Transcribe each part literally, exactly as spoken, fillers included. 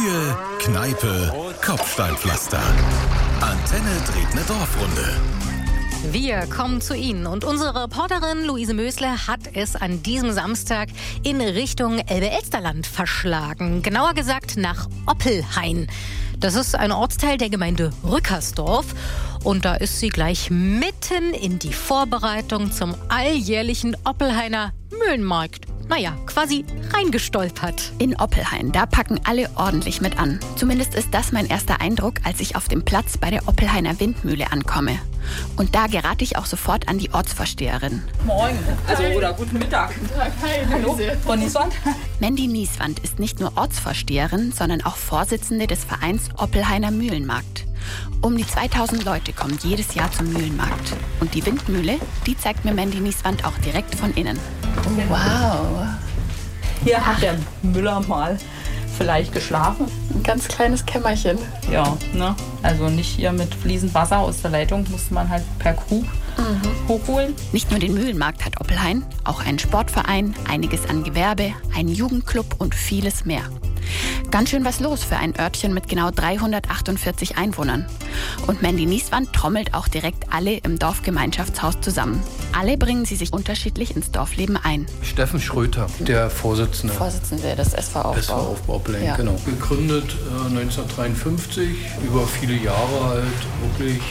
Kühe, Kneipe, Kopfsteinpflaster. Antenne dreht eine Dorfrunde. Wir kommen zu Ihnen und unsere Reporterin Luise Mösle hat es an diesem Samstag in Richtung Elbe-Elsterland verschlagen. Genauer gesagt nach Oppelhain. Das ist ein Ortsteil der Gemeinde Rückersdorf. Und da ist sie gleich mitten in die Vorbereitung zum alljährlichen Oppelhainer Mühlenmarkt. Naja, quasi reingestolpert. In Oppelhain, da packen alle ordentlich mit an. Zumindest ist das mein erster Eindruck, als ich auf dem Platz bei der Oppelhainer Windmühle ankomme. Und da gerate ich auch sofort an die Ortsvorsteherin. Moin, also oder guten Mittag. Guten Tag, hi, hallo, Frau Nieswand. Mandy Nieswand ist nicht nur Ortsvorsteherin, sondern auch Vorsitzende des Vereins Oppelhainer Mühlenmarkt. Um die zweitausend Leute kommen jedes Jahr zum Mühlenmarkt. Und die Windmühle, die zeigt mir Mandy Nieswand auch direkt von innen. Oh, wow. Hier hat der Müller mal vielleicht geschlafen. Ein ganz kleines Kämmerchen. Ja, ne? Also nicht hier mit fließend Wasser aus der Leitung, musste man halt per Krug mhm. hochholen. Nicht nur den Mühlenmarkt hat Oppelhain, auch einen Sportverein, einiges an Gewerbe, einen Jugendclub und vieles mehr. Ganz schön was los für ein Örtchen mit genau dreihundertachtundvierzig Einwohnern. Und Mandy Nieswand trommelt auch direkt alle im Dorfgemeinschaftshaus zusammen. Alle bringen sie sich unterschiedlich ins Dorfleben ein. Steffen Schröter, der Vorsitzende. Vorsitzende des S V Aufbau. S V Aufbau Oppelhain, ja. Genau. Gegründet äh, neunzehnhundertdreiundfünfzig, über viele Jahre halt wirklich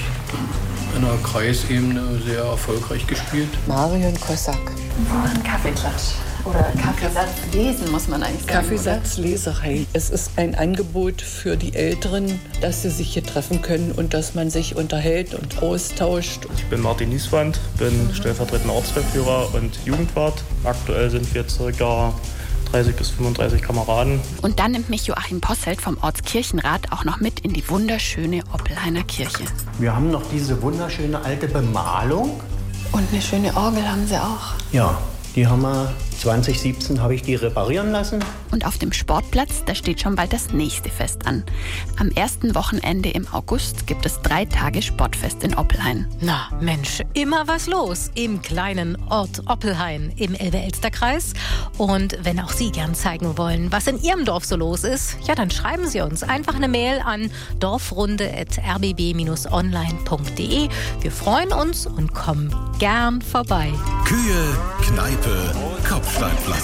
in der Kreisebene sehr erfolgreich gespielt. Marion Kossack. Ein Kaffeeklatsch. Oder Kaffeesatz lesen, muss man eigentlich sagen. Kaffeesatzleserei. Es ist ein Angebot für die Älteren, dass sie sich hier treffen können und dass man sich unterhält und austauscht. Ich bin Martin Nieswand, bin mhm. stellvertretender Ortsführer und Jugendwart. Aktuell sind wir ca. dreißig bis fünfunddreißig Kameraden. Und dann nimmt mich Joachim Posselt vom Ortskirchenrat auch noch mit in die wunderschöne Oppelhainer Kirche. Wir haben noch diese wunderschöne alte Bemalung. Und eine schöne Orgel haben sie auch. Ja, die haben wir zwanzig siebzehn habe ich die reparieren lassen. Und auf dem Sportplatz, da steht schon bald das nächste Fest an. Am ersten Wochenende im August gibt es drei Tage Sportfest in Oppelhain. Na Mensch, immer was los im kleinen Ort Oppelhain im Elbe-Elster-Kreis. Und wenn auch Sie gern zeigen wollen, was in Ihrem Dorf so los ist, ja, dann schreiben Sie uns einfach eine Mail an dorfrunde at r b b dash online punkt d e. Wir freuen uns und kommen gern vorbei. Kühe, Kneipe, Kopfsteinpflaster.